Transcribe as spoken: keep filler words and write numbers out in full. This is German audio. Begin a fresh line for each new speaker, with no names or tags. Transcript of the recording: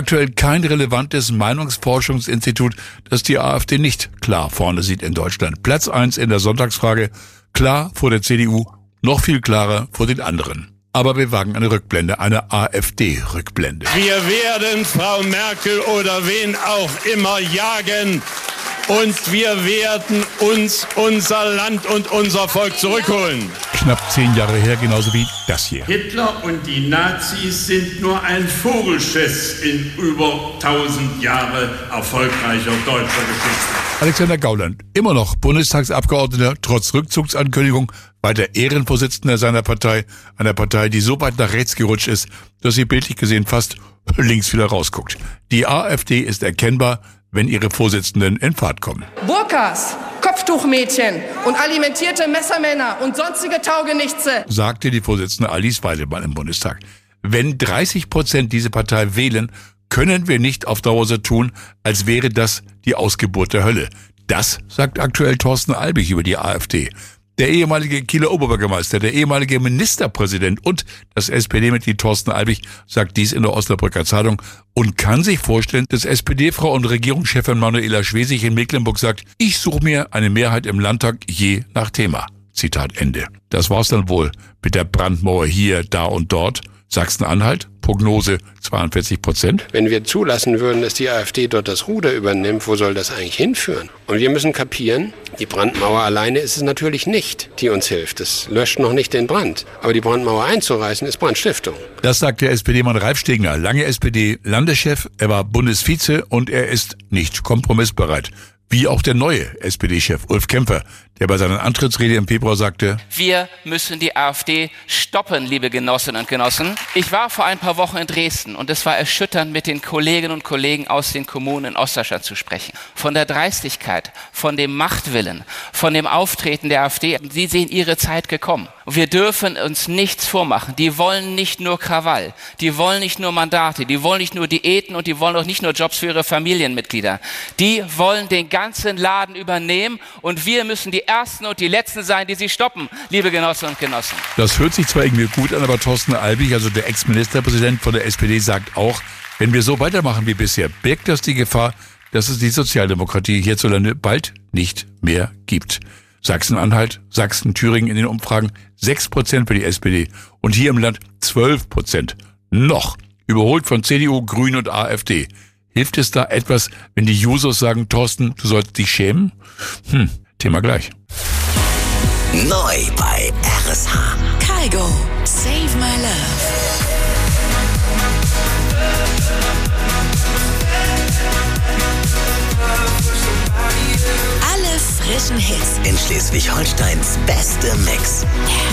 aktuell kein relevantes Meinungsforschungsinstitut, das die AfD nicht klar vorne sieht in Deutschland. Platz eins in der Sonntagsfrage, klar vor der C D U, noch viel klarer vor den anderen. Aber wir wagen eine Rückblende, eine AfD-Rückblende.
Wir werden Frau Merkel oder wen auch immer jagen und wir werden uns unser Land und unser Volk zurückholen.
Knapp zehn Jahre her, genauso wie das hier.
Hitler und die Nazis sind nur ein Vogelschiss in über tausend Jahre erfolgreicher deutscher Geschichte.
Alexander Gauland, immer noch Bundestagsabgeordneter, trotz Rückzugsankündigung, weiter Ehrenvorsitzender seiner Partei, einer Partei, die so weit nach rechts gerutscht ist, dass sie bildlich gesehen fast links wieder rausguckt. Die AfD ist erkennbar, wenn ihre Vorsitzenden in Fahrt kommen.
Burkas, Kopftuchmädchen und alimentierte Messermänner und sonstige Taugenichtse,
sagte die Vorsitzende Alice Weidel im Bundestag. Wenn dreißig Prozent diese Partei wählen, können wir nicht auf Dauer so tun, als wäre das die Ausgeburt der Hölle. Das sagt aktuell Thorsten Albig über die AfD. Der ehemalige Kieler Oberbürgermeister, der ehemalige Ministerpräsident und das S P D-Mitglied Thorsten Albig sagt dies in der Osnabrücker Zeitung und kann sich vorstellen, dass S P D-Frau und Regierungschefin Manuela Schwesig in Mecklenburg sagt, ich suche mir eine Mehrheit im Landtag je nach Thema. Zitat Ende. Das war's dann wohl mit der Brandmauer hier, da und dort. Sachsen-Anhalt, Prognose zweiundvierzig Prozent.
Wenn wir zulassen würden, dass die AfD dort das Ruder übernimmt, wo soll das eigentlich hinführen? Und wir müssen kapieren, die Brandmauer alleine ist es natürlich nicht, die uns hilft. Das löscht noch nicht den Brand. Aber die Brandmauer einzureißen, ist Brandstiftung.
Das sagt der S P D-Mann Ralf Stegner, lange S P D-Landeschef. Er war Bundesvize und er ist nicht kompromissbereit. Wie auch der neue S P D-Chef Ulf Kämpfer, der bei seiner Antrittsrede im Februar sagte,
wir müssen die AfD stoppen, liebe Genossinnen und Genossen. Ich war vor ein paar Wochen in Dresden und es war erschütternd, mit den Kolleginnen und Kollegen aus den Kommunen in Ostdeutschland zu sprechen. Von der Dreistigkeit, von dem Machtwillen, von dem Auftreten der AfD. Sie sehen ihre Zeit gekommen. Und wir dürfen uns nichts vormachen. Die wollen nicht nur Krawall, die wollen nicht nur Mandate, die wollen nicht nur Diäten und die wollen auch nicht nur Jobs für ihre Familienmitglieder. Die wollen den ganzen Laden übernehmen und wir müssen die Ersten und die Letzten sein, die sie stoppen, liebe Genossinnen und Genossen.
Das hört sich zwar irgendwie gut an, aber Thorsten Albig, also der Ex-Ministerpräsident von der S P D, sagt auch, wenn wir so weitermachen wie bisher, birgt das die Gefahr, dass es die Sozialdemokratie hierzulande bald nicht mehr gibt. Sachsen-Anhalt, Sachsen, Thüringen in den Umfragen sechs Prozent für die S P D und hier im Land zwölf Prozent. Noch, überholt von C D U, Grünen und AfD. Hilft es da etwas, wenn die Jusos sagen, Thorsten, du sollst dich schämen? Hm, Thema gleich.
Neu bei R S H.
Kygo, Save My Love. Alle frischen Hits
In Schleswig-Holsteins beste Mix.